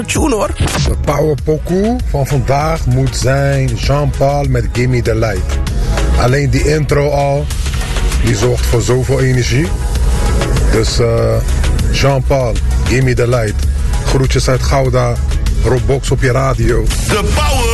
Tune hoor. De powerpokoe van vandaag moet zijn Jean-Paul met Gimme the Light. Alleen die intro al, die zorgt voor zoveel energie. Dus Jean-Paul, Gimme the Light. Groetjes uit Gouda, Robbox op je radio. De power.